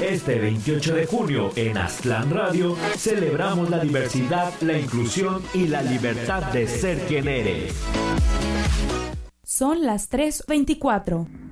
Este 28 de junio en Aztlán Radio celebramos la diversidad, la inclusión y la libertad de ser quien eres. Son las 3:24.